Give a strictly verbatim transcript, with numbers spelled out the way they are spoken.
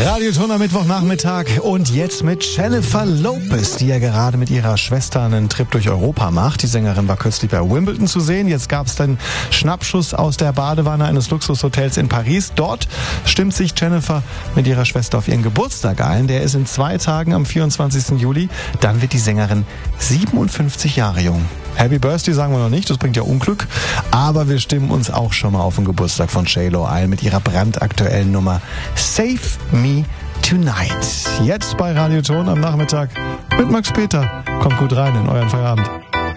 Radioton am Mittwochnachmittag und jetzt mit Jennifer Lopez, die ja gerade mit ihrer Schwester einen Trip durch Europa macht. Die Sängerin war kürzlich bei Wimbledon zu sehen. Jetzt gab es den Schnappschuss aus der Badewanne eines Luxushotels in Paris. Dort stimmt sich Jennifer mit ihrer Schwester auf ihren Geburtstag ein. Der ist in zwei Tagen am vierundzwanzigsten Juli. Dann wird die Sängerin siebenundfünfzig Jahre jung. Happy Birthday sagen wir noch nicht, das bringt ja Unglück. Aber wir stimmen uns auch schon mal auf den Geburtstag von J-Lo ein mit ihrer brandaktuellen Nummer Save Me Tonight. Jetzt bei Radioton am Nachmittag mit Max Peter. Kommt gut rein in euren Feierabend.